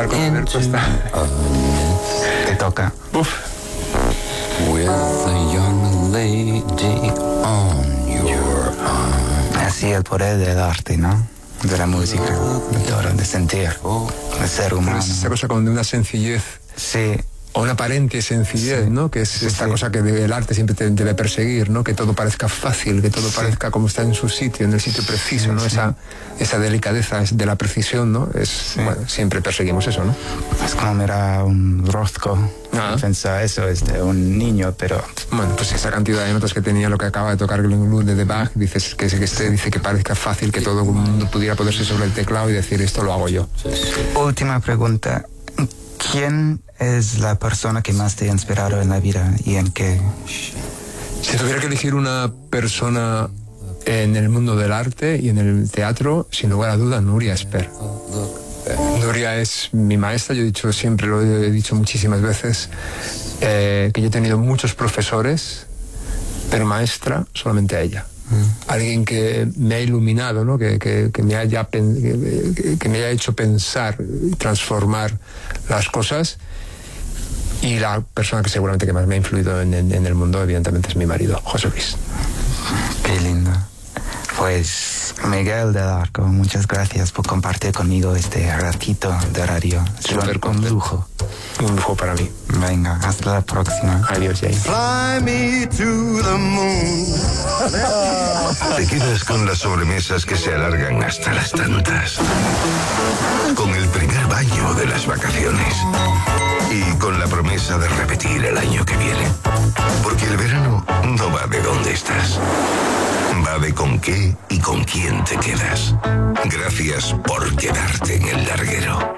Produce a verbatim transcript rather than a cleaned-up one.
hablar con Alberto está... Te toca. Uf. With a young lady on your arm. Así el poder del arte, ¿no? De la música, de todo, de sentir, de ser humano. Pero es esa cosa como de una sencillez. Sí. O una aparente sencillez, Sí. ¿no? Que es Sí, esta sí. cosa que debe- el arte siempre te debe perseguir, ¿no? Que todo parezca fácil, que todo Sí. parezca como está en su sitio, en el sitio preciso, Sí, ¿no? sí. Esa, esa delicadeza es de la precisión, ¿no? Es, bueno, siempre perseguimos eso, ¿no? Es como mirar a un Rothko. Ah. Pensar eso es de un niño, pero Bueno, pues esa cantidad de notas que tenía lo que acaba de tocar Glenn Gould de Bach, dices que, que este dice que parezca fácil, que todo el mundo pudiera ponerse sobre el teclado y decir esto lo hago yo. última pregunta. ¿Quién es la persona que más te ha inspirado en la vida y en qué? Si tuviera que elegir una persona en el mundo del arte y en el teatro, sin lugar a duda, Nuria Esper. Nuria es mi maestra, yo he dicho siempre, lo he dicho muchísimas veces, eh, que yo he tenido muchos profesores, pero maestra solamente a ella. Mm. Alguien que me ha iluminado, ¿no? que, que, que, me haya pen, que, que me haya hecho pensar y transformar las cosas. Y la persona que seguramente que más me ha influido en, en, en el mundo, evidentemente, es mi marido, José Luis. Qué lindo. Pues Miguel del Arco, muchas gracias por compartir conmigo este ratito de radio. Es Súper un contento. lujo. Un lujo para mí. Venga, hasta la próxima. Adiós, James. Fly me to the moon. Te quedas con las sobremesas que se alargan hasta las tantas. Con el primer baño de las vacaciones. Y con la promesa de repetir el año que viene. Porque el verano no va de dónde estás. Va de con qué y con quién te quedas. Gracias por quedarte en el larguero.